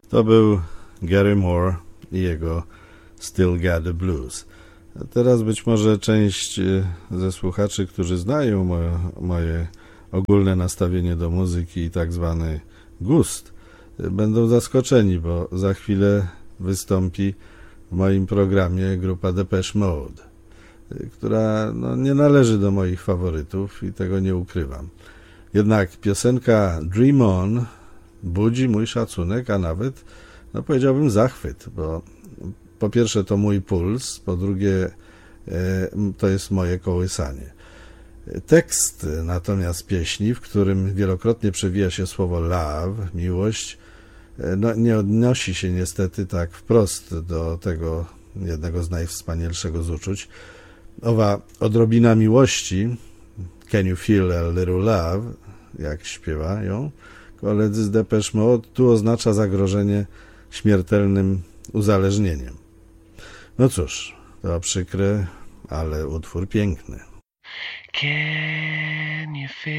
To był Gary Moore i jego Still Got the Blues. Teraz być może część ze słuchaczy, którzy znają moje ogólne nastawienie do muzyki i tak zwany gust, będą zaskoczeni, bo za chwilę wystąpi w moim programie grupa Depeche Mode, która nie należy do moich faworytów i tego nie ukrywam. Jednak piosenka Dream On budzi mój szacunek, a nawet, powiedziałbym, zachwyt, bo po pierwsze to mój puls, po drugie to jest moje kołysanie. Tekst natomiast pieśni, w którym wielokrotnie przewija się słowo love, miłość, nie odnosi się niestety tak wprost do tego jednego z najwspanialszego z uczuć. Owa odrobina miłości, Can you feel a little love, jak śpiewają koledzy z Depeche Mode, tu oznacza zagrożenie śmiertelnym uzależnieniem. No cóż, to przykre, ale utwór piękny. Can you feel